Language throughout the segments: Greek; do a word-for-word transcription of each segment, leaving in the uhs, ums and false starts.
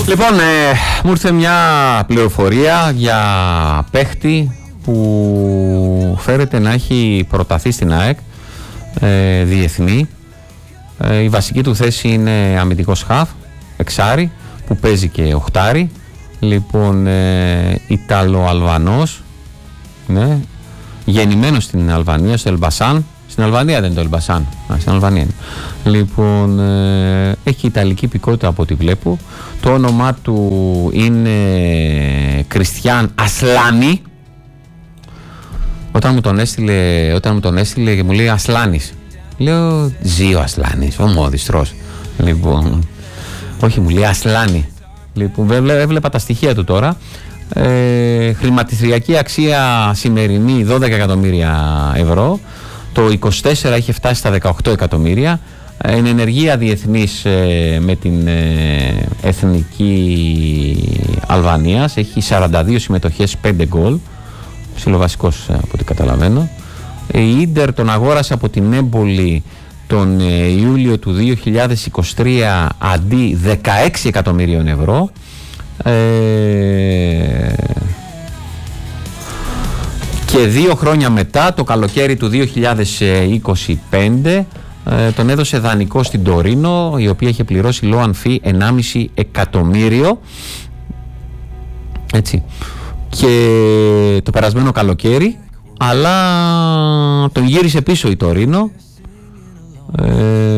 Λοιπόν, ε, μου ήρθε μια πληροφορία για παίχτη που φέρεται να έχει προταθεί στην ΑΕΚ, ε, διεθνή. Ε, η βασική του θέση είναι αμυντικός χαφ, εξάρι, που παίζει και οχτάρι. Λοιπόν, ε, Ιταλο-Αλβανός, ναι, γεννημένος στην Αλβανία, στο Ελμπασάν. Στην Αλβανία δεν είναι το Ελμπασάν, Α, στην Αλβανία είναι. Λοιπόν, ε, έχει ιταλική υπηκότητα από ό,τι βλέπω. Το όνομά του είναι Κριστιάν Ασλάνι. Όταν μου τον έστειλε, όταν μου τον έστειλε και μου λέει Ασλάνης, λέω ζει ο Ασλάνης, ο μόδιστρος. Λοιπόν, όχι, μου λέει Ασλάνη. Λοιπόν, έβλεπα τα στοιχεία του τώρα. Ε, χρηματιστηριακή αξία σημερινή δώδεκα εκατομμύρια ευρώ. Το είκοσι τέσσερα έχει φτάσει στα δεκαοκτώ εκατομμύρια. Είναι ενεργεία διεθνής ε, με την ε, εθνική Αλβανίας. Έχει σαράντα δύο συμμετοχές, πέντε γκολ. Ψιλοβασικός, ε, από ό,τι καταλαβαίνω. Η Ίντερ τον αγόρασε από την Έμπολη τον ε, Ιούλιο του δύο χιλιάδες είκοσι τρία αντί δεκαέξι εκατομμυρίων ευρώ. Ε, και δύο χρόνια μετά, το καλοκαίρι του δύο χιλιάδες είκοσι πέντε, ε, τον έδωσε δανεικό στην Τωρίνο, η οποία είχε πληρώσει loan fee ενάμιση εκατομμύριο. Έτσι. Και το περασμένο καλοκαίρι, αλλά τον γύρισε πίσω η Τωρίνο, ε,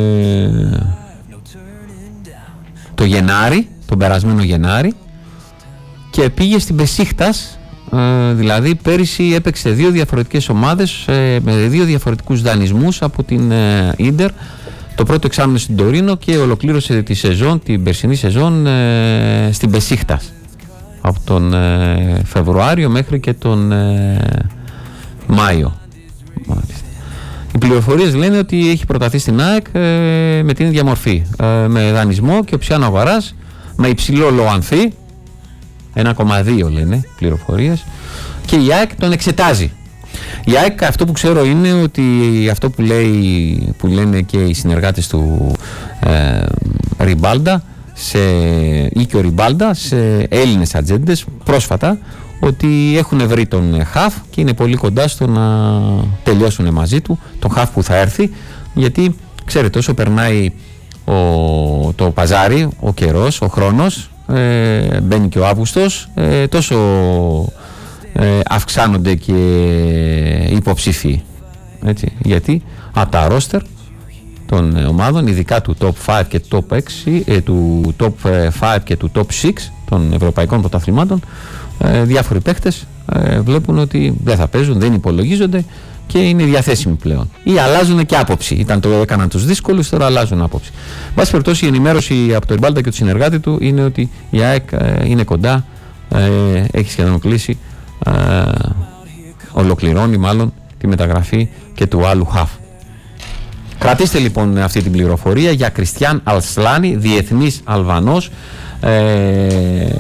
το Γενάρη, τον περασμένο Γενάρη, και πήγε στην Μπεσίχτας. Ε, δηλαδή πέρυσι έπαιξε δύο διαφορετικές ομάδες, ε, με δύο διαφορετικούς δανεισμούς από την ε, Ίντερ, το πρώτο εξάμηνο στην Τωρίνο, και ολοκλήρωσε τη σεζόν, την περσινή σεζόν, ε, στην Μπεσίχτας από τον ε, Φεβρουάριο μέχρι και τον ε, Μάιο. Οι πληροφορίες λένε ότι έχει προταθεί στην ΑΕΚ ε, με την ίδια μορφή, ε, με δανεισμό και οψιάν αγοράς, με υψηλό loan fee, ένα κόμμα δύο λένε πληροφορίες, και η ΑΕΚ τον εξετάζει. Η ΑΕΚ, αυτό που ξέρω είναι ότι αυτό που, λέει, που λένε και οι συνεργάτες του ε, Ριμπάλντα σε, ή και ο Ριμπάλντα σε Έλληνες ατζέντες πρόσφατα, ότι έχουν βρει τον χαφ και είναι πολύ κοντά στο να τελειώσουν μαζί του, τον χαφ που θα έρθει, γιατί ξέρετε, όσο περνάει ο, το παζάρι, ο καιρός, ο χρόνος, ε, μπαίνει και ο Αύγουστος, ε, τόσο ε, αυξάνονται και οι υποψήφοι, έτσι, γιατί από τα ρόστερ των ομάδων, ειδικά του top πέντε και top έξι, ε, του top πέντε και του top έξι των ευρωπαϊκών πρωταθλημάτων, ε, διάφοροι παίχτες ε, βλέπουν ότι δεν θα παίζουν, δεν υπολογίζονται και είναι διαθέσιμοι πλέον. Ή αλλάζουν και άποψη. Ήταν το έκαναν τους δύσκολους, τώρα αλλάζουν άποψη. Εν πάση περιπτώσει, η ενημέρωση από τον Ριμπάλντα και τον συνεργάτη του είναι ότι η ΑΕΚ ε, είναι κοντά, ε, έχει σχεδόν κλείσει, ε, ολοκληρώνει μάλλον τη μεταγραφή και του άλλου χαφ. Κρατήστε λοιπόν αυτή την πληροφορία για Κριστιάν Ασλάνι, διεθνής Αλβανός, ε,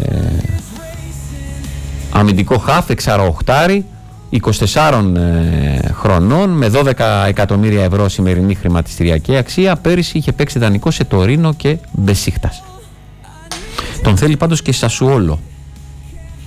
αμυντικό χαφ, εξαροχτάρι, είκοσι τεσσάρων ε, χρονών, με δώδεκα εκατομμύρια ευρώ σημερινή χρηματιστηριακή αξία. Πέρυσι είχε παίξει δανεικό σε Τωρίνο και Μπεσίχτας. Τον θέλει πάντως και Σασουόλο.